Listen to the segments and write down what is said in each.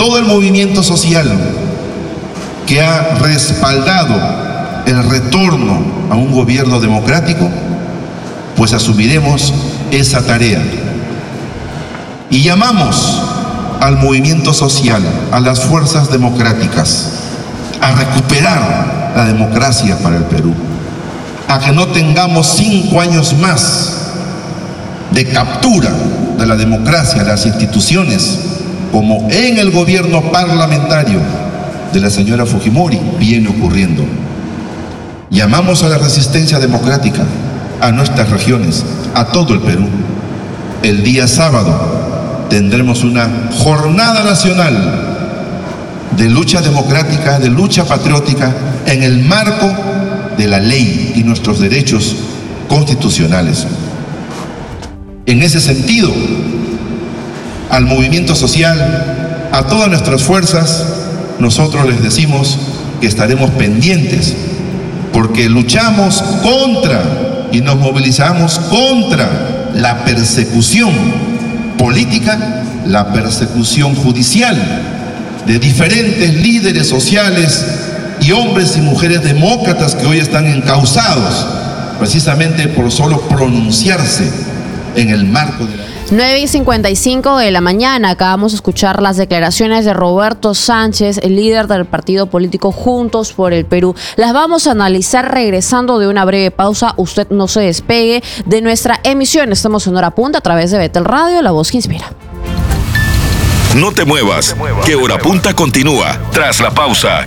todo el movimiento social que ha respaldado el retorno a un gobierno democrático, pues asumiremos esa tarea. Y llamamos al movimiento social, a las fuerzas democráticas, a recuperar la democracia para el Perú, a que no tengamos 5 años más de captura de la democracia, de las instituciones, como en el gobierno parlamentario de la señora Fujimori viene ocurriendo. Llamamos a la resistencia democrática, a nuestras regiones, a todo el Perú. El día sábado tendremos una jornada nacional de lucha democrática, de lucha patriótica, en el marco de la ley y nuestros derechos constitucionales. En ese sentido, al movimiento social, a todas nuestras fuerzas, nosotros les decimos que estaremos pendientes, porque luchamos contra y nos movilizamos contra la persecución política, la persecución judicial de diferentes líderes sociales y hombres y mujeres demócratas que hoy están encausados precisamente por solo pronunciarse en el marco de la 9:55 de la mañana. Acabamos de escuchar las declaraciones de Roberto Sánchez, el líder del partido político Juntos por el Perú. Las vamos a analizar regresando de una breve pausa. Usted no se despegue de nuestra emisión. Estamos en Hora Punta a través de Betel Radio, la voz que inspira. No te muevas, que Hora Punta continúa tras la pausa.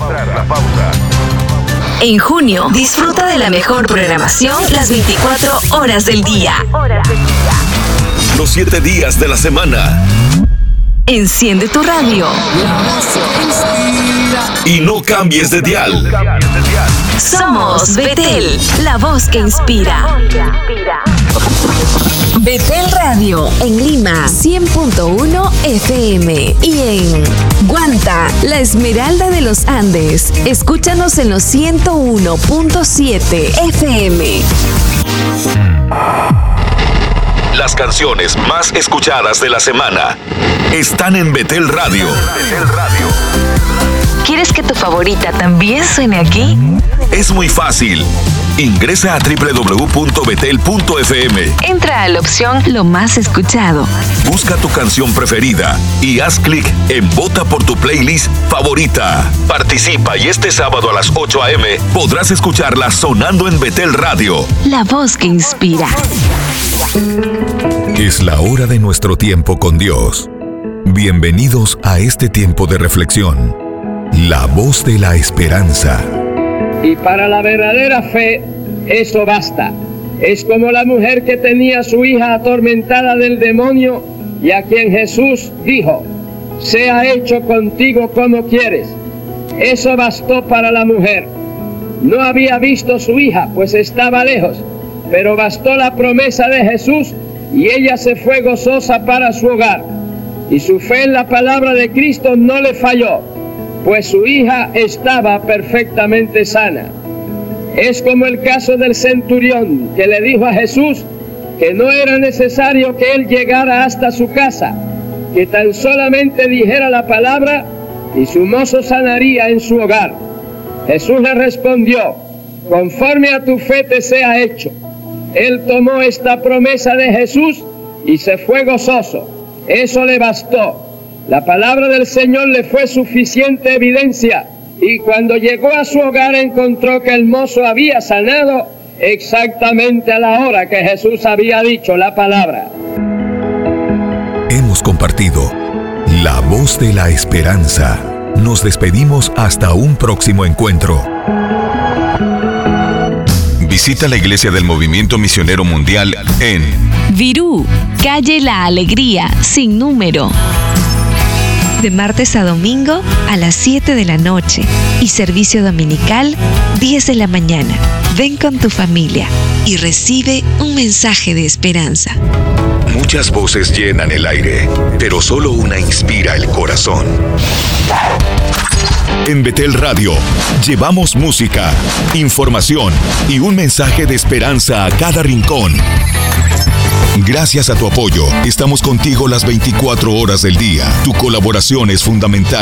En junio, disfruta de la mejor programación las 24 horas del día. Los 7 días de la semana. Enciende tu radio. Y no cambies de dial. Somos Betel, la voz que inspira. Betel Radio en Lima 100.1 FM y en Guanta, la Esmeralda de los Andes. Escúchanos en los 101.7 FM. Las canciones más escuchadas de la semana están en Betel Radio. ¿Quieres que tu favorita también suene aquí? Es muy fácil. Ingresa a www.betel.fm. Entra a la opción Lo más escuchado. Busca tu canción preferida y haz clic en Vota por tu playlist favorita. Participa y este sábado a las 8 a.m. podrás escucharla sonando en Betel Radio. La voz que inspira. Es la hora de nuestro tiempo con Dios. Bienvenidos a este tiempo de reflexión. La voz de la esperanza. Y para la verdadera fe, eso basta. Es como la mujer que tenía a su hija atormentada del demonio y a quien Jesús dijo: sea hecho contigo como quieres. Eso bastó para la mujer. No había visto a su hija, pues estaba lejos, pero bastó la promesa de Jesús y ella se fue gozosa para su hogar. Y su fe en la palabra de Cristo no le falló, pues su hija estaba perfectamente sana. Es como el caso del centurión que le dijo a Jesús que no era necesario que él llegara hasta su casa, que tan solamente dijera la palabra y su mozo sanaría en su hogar. Jesús le respondió: conforme a tu fe te sea hecho. Él tomó esta promesa de Jesús y se fue gozoso. Eso le bastó. La palabra del Señor le fue suficiente evidencia, y cuando llegó a su hogar encontró que el mozo había sanado exactamente a la hora que Jesús había dicho la palabra. Hemos compartido la voz de la esperanza. Nos despedimos hasta un próximo encuentro. Visita la Iglesia del Movimiento Misionero Mundial en Virú, calle La Alegría, sin número. De martes a domingo a las 7 de la noche y servicio dominical 10 de la mañana. Ven con tu familia y recibe un mensaje de esperanza. Muchas voces llenan el aire, pero solo una inspira el corazón. En Betel Radio llevamos música, información y un mensaje de esperanza a cada rincón. Gracias a tu apoyo, estamos contigo las 24 horas del día. Tu colaboración es fundamental